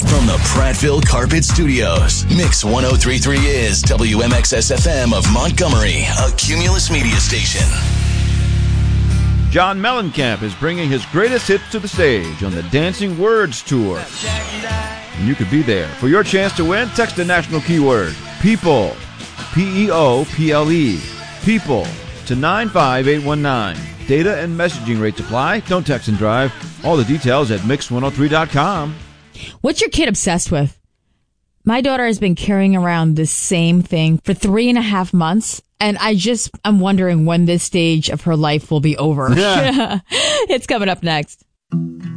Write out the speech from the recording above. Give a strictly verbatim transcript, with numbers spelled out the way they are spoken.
From the Prattville Carpet Studios, Mix ten thirty-three is W M X S F M of Montgomery, a Cumulus media station. John Mellencamp is bringing his greatest hits to the stage on the Dancing Words Tour. And you could be there. For your chance to win, text the national keyword, PEOPLE, P E O P L E, PEOPLE, to nine five eight one nine. Data and messaging rates apply. Don't text and drive. All the details at mix one oh three dot com. What's your kid obsessed with? My daughter has been carrying around this same thing for three and a half months. And I just, I'm wondering when this stage of her life will be over. Yeah. It's coming up next.